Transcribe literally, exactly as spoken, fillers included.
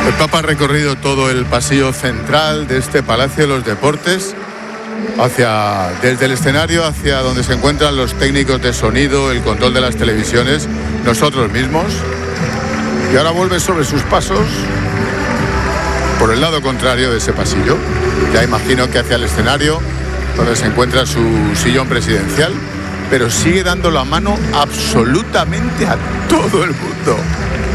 El Papa ha recorrido todo el pasillo central de este Palacio de los Deportes, hacia, desde el escenario hacia donde se encuentran los técnicos de sonido, el control de las televisiones, nosotros mismos. Y ahora vuelve sobre sus pasos por el lado contrario de ese pasillo. Ya imagino que hacia el escenario, donde se encuentra su sillón presidencial, pero sigue dando la mano absolutamente a todo el mundo.